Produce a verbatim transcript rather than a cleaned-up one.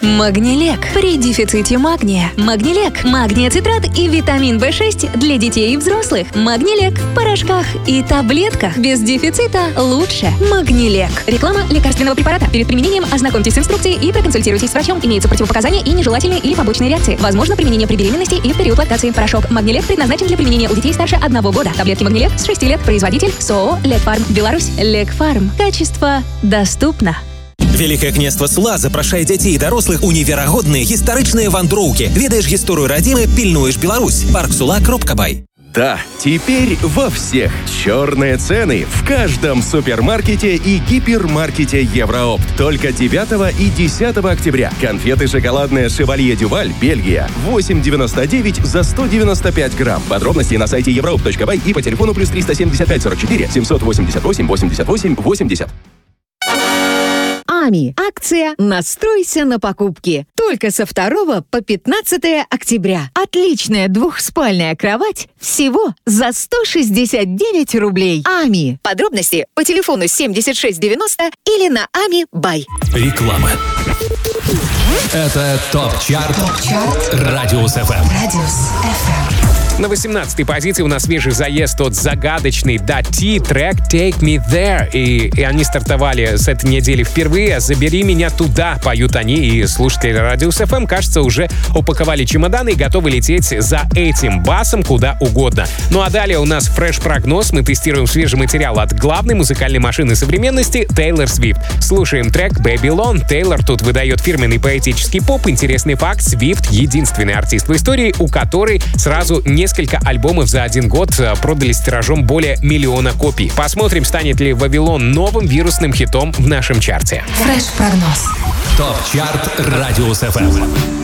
Магнилек. При дефиците магния. Магнилек. Магния цитрат и витамин бэ шесть для детей и взрослых. Магнилек. В порошках и таблетках. Без дефицита лучше. Магнилек. Реклама лекарственного препарата. Перед применением ознакомьтесь с инструкцией и проконсультируйтесь с врачом. Имеются противопоказания и нежелательные или побочные реакции. Возможно применение при беременности и в период лактации. Порошок Магнилек предназначен для применения у детей старше одного года. Таблетки Магнилек с шести лет. Производитель СОО «Лекфарм», Беларусь. Лекфарм. Качество доступно. Великае княства Сула запрашае дзяцей і дарослых у неверагодныя гістарычныя вандроўкі. Ведаеш гісторыю радзімы, пільнуеш Беларусь. Парк Сула кропка бай. Да, теперь во всех черные цены в каждом супермаркете и гипермаркете Евроопт. Только девятого и десятого октября. Конфеты шоколадные «Шевалье Дюваль», Бельгия. восемь девяносто девять за сто девяносто пять грамм. Подробности на сайте евроопт точка бай и по телефону плюс триста семьдесят пять сорок четыре семьсот восемьдесят восемь восемьдесят восемь восемьдесят. АМИ. Акция «Настройся на покупки». Только со второго по пятнадцатое октября. Отличная двухспальная кровать всего за сто шестьдесят девять рублей. АМИ. Подробности по телефону семьдесят шесть девяносто или на ами бай. Реклама. Это ТОП-чарт, ТОП-чарт Радиус эф эм. Радиус эф эм. На восемнадцатой позиции у нас свежий заезд от загадочной Дати, трек «Take Me There». И, и они стартовали с этой недели впервые. «Забери меня туда» поют они, и слушатели Радиус эф эм, кажется, уже упаковали чемоданы и готовы лететь за этим басом куда угодно. Ну а далее у нас фреш-прогноз. Мы тестируем свежий материал от главной музыкальной машины современности Тейлор Свифт. Слушаем трек «Babylon». Тейлор тут выдает фирменный поэтический поп. Интересный факт: Свифт — единственный артист в истории, у которой сразу не Несколько альбомов за один год продались тиражом более миллиона копий. Посмотрим, станет ли «Вавилон» новым вирусным хитом в нашем чарте. Фреш-прогноз. ТОП-чарт Радиус эф эм.